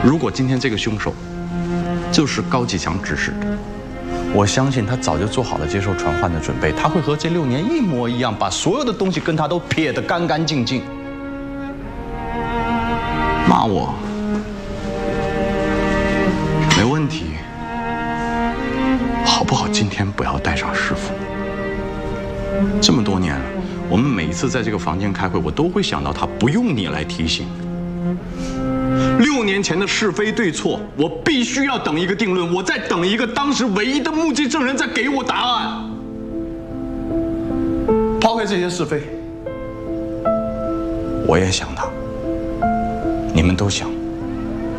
如果今天这个凶手就是高启强指使的，我相信他早就做好了接受传唤的准备，他会和这6年一模一样，把所有的东西跟他都撇得干干净净。骂我没问题，好不好？今天不要带上师傅。这么多年了，我们每一次在这个房间开会，我都会想到他，不用你来提醒。6年前的是非对错，我必须要等一个定论，我在等一个当时唯一的目击证人在给我答案。抛开这些是非，我也想他，你们都想。